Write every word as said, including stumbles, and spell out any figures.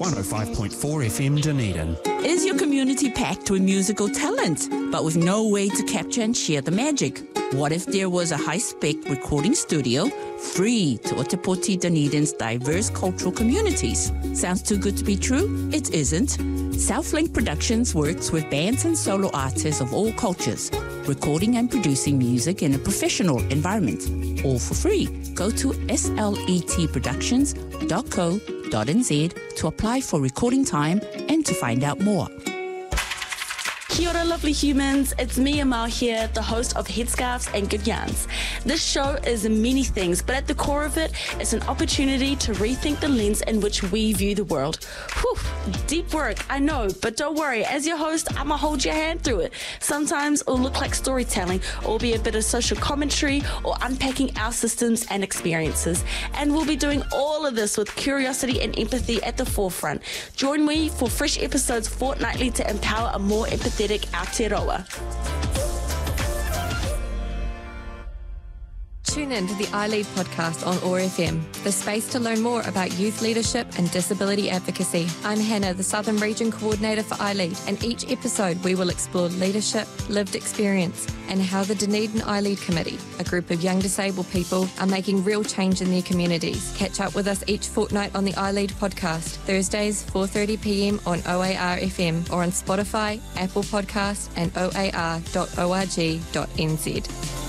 one oh five point four F M Dunedin. Is your community packed with musical talent, but with no way to capture and share the magic? What if there was a high-spec recording studio, free to Otepoti Dunedin's diverse cultural communities? Sounds too good to be true? It isn't. South-Link Productions works with bands and solo artists of all cultures, recording and producing music in a professional environment, all for free. Go to slet productions dot co dot n z to apply for recording time and to find out more. Kia ora, lovely humans. It's me, Amal here, the host of Headscarves and Good Yarns. This show is many things, but at the core of it, it's an opportunity to rethink the lens in which we view the world. Whew, deep work, I know, but don't worry. As your host, I'm going to hold your hand through it. Sometimes it'll look like storytelling, or be a bit of social commentary, or unpacking our systems and experiences. And we'll be doing all of this with curiosity and empathy at the forefront. Join me for fresh episodes fortnightly to empower a more empathetic Aotearoa. Tune in to the iLead podcast on O A R F M, the space to learn more about youth leadership and disability advocacy. I'm Hannah, the Southern Region Coordinator for iLead, and each episode we will explore leadership, lived experience, and how the Dunedin iLead Committee, a group of young disabled people, are making real change in their communities. Catch up with us each fortnight on the iLead podcast, Thursdays, four thirty p m on O A R F M or on Spotify, Apple Podcasts, and o a r dot org dot n z.